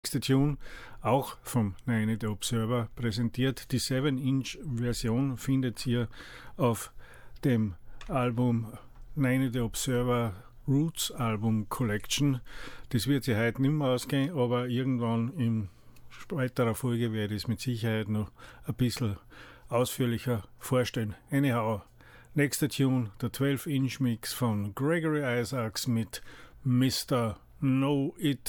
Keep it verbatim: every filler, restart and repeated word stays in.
Nächste Tune, auch vom Nine The Observer präsentiert. Die seven Inch Version findet ihr auf dem Album Nine The Observer Roots Album Collection. Das wird sich heute nicht mehr ausgehen, aber irgendwann in weiterer Folge werde ich es mit Sicherheit noch ein bisschen ausführlicher vorstellen. Anyhow, nächster Tune, der twelve Inch Mix von Gregory Isaacs mit Mister Know It.